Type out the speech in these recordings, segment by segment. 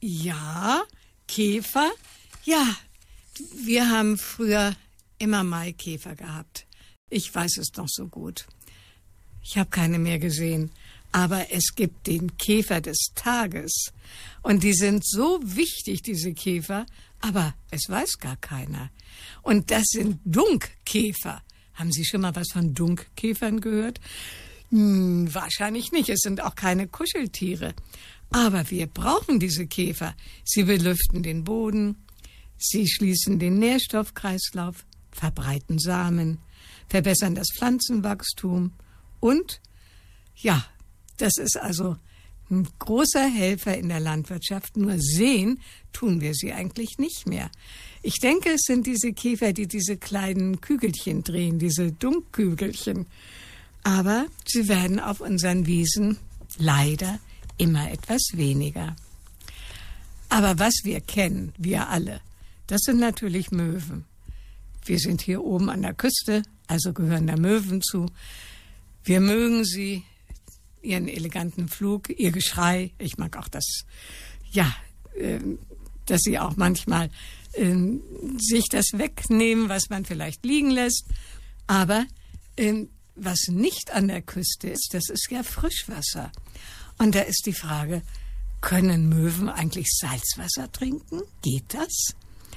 Ja, Käfer. Ja, wir haben früher immer Maikäfer gehabt. Ich weiß es noch so gut. Ich habe keine mehr gesehen. Aber es gibt den Käfer des Tages. Und die sind so wichtig, diese Käfer, aber es weiß gar keiner. Und das sind Dunkkäfer. Haben Sie schon mal was von Dunkkäfern gehört? Wahrscheinlich nicht. Es sind auch keine Kuscheltiere. Aber wir brauchen diese Käfer. Sie belüften den Boden, sie schließen den Nährstoffkreislauf, verbreiten Samen, verbessern das Pflanzenwachstum und, ja, das ist also ein großer Helfer in der Landwirtschaft. Nur sehen tun wir sie eigentlich nicht mehr. Ich denke, es sind diese Käfer, die diese kleinen Kügelchen drehen, diese Dunkkügelchen. Aber sie werden auf unseren Wiesen leider immer etwas weniger. Aber was wir kennen, wir alle, das sind natürlich Möwen. Wir sind hier oben an der Küste, also gehören da Möwen zu. Wir mögen sie, ihren eleganten Flug, ihr Geschrei. Ich mag auch das, ja, dass sie auch manchmal sich das wegnehmen, was man vielleicht liegen lässt. Aber was nicht an der Küste ist, das ist ja Frischwasser. Und da ist die Frage, können Möwen eigentlich Salzwasser trinken? Geht das?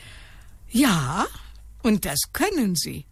Ja, und das können sie.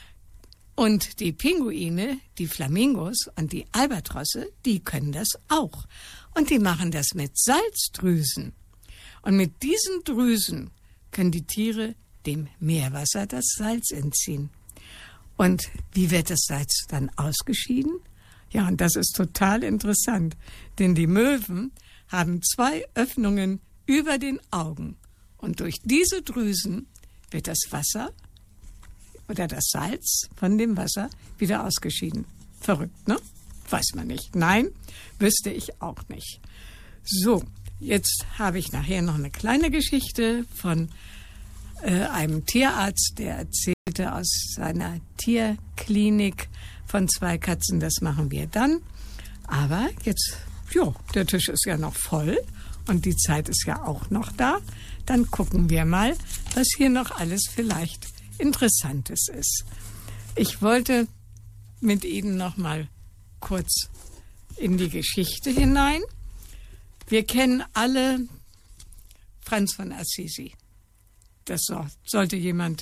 Und die Pinguine, die Flamingos und die Albatrosse, die können das auch. Und die machen das mit Salzdrüsen. Und mit diesen Drüsen können die Tiere dem Meerwasser das Salz entziehen. Und wie wird das Salz dann ausgeschieden? Ja, und das ist total interessant, denn die Möwen haben 2 Öffnungen über den Augen. Und durch diese Drüsen wird das Wasser oder das Salz von dem Wasser wieder ausgeschieden. Verrückt, ne? Weiß man nicht. Nein, wüsste ich auch nicht. So, jetzt habe ich nachher noch eine kleine Geschichte von einem Tierarzt, der erzählte aus seiner Tierklinik von 2 Katzen. Das machen wir dann. Aber jetzt, der Tisch ist ja noch voll und die Zeit ist ja auch noch da. Dann gucken wir mal, was hier noch alles vielleicht Interessantes ist. Ich wollte mit Ihnen noch mal kurz in die Geschichte hinein. Wir kennen alle Franz von Assisi. Das sollte jemand,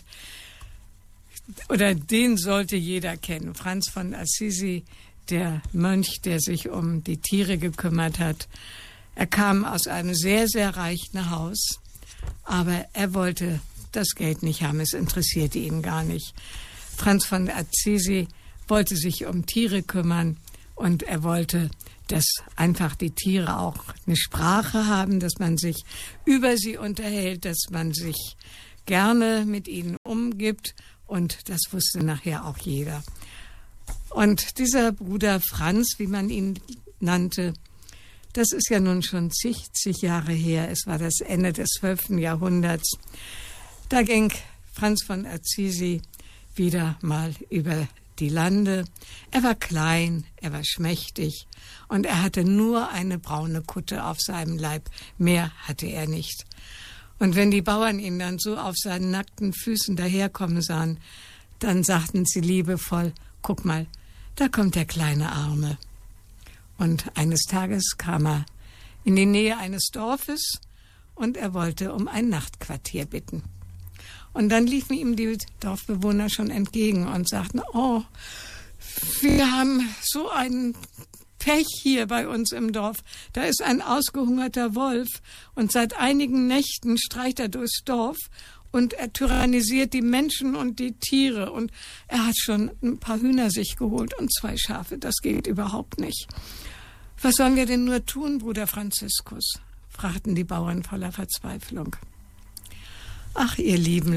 oder den sollte jeder kennen. Franz von Assisi, der Mönch, der sich um die Tiere gekümmert hat. Er kam aus einem sehr, sehr reichen Haus, aber er wollte das Geld nicht haben, es interessierte ihn gar nicht. Franz von Assisi wollte sich um Tiere kümmern und er wollte, dass einfach die Tiere auch eine Sprache haben, dass man sich über sie unterhält, dass man sich gerne mit ihnen umgibt und das wusste nachher auch jeder. Und dieser Bruder Franz, wie man ihn nannte, das ist ja nun schon zig Jahre her, es war das Ende des 12. Jahrhunderts. Da ging Franz von Assisi wieder mal über die Lande. Er war klein, er war schmächtig und er hatte nur eine braune Kutte auf seinem Leib. Mehr hatte er nicht. Und wenn die Bauern ihn dann so auf seinen nackten Füßen daherkommen sahen, dann sagten sie liebevoll, guck mal, da kommt der kleine Arme. Und eines Tages kam er in die Nähe eines Dorfes und er wollte um ein Nachtquartier bitten. Und dann liefen ihm die Dorfbewohner schon entgegen und sagten, oh, wir haben so ein Pech hier bei uns im Dorf. Da ist ein ausgehungerter Wolf und seit einigen Nächten streicht er durchs Dorf und er tyrannisiert die Menschen und die Tiere. Und er hat schon ein paar Hühner sich geholt und 2 Schafe. Das geht überhaupt nicht. Was sollen wir denn nur tun, Bruder Franziskus? Fragten die Bauern voller Verzweiflung. Ach, ihr Lieben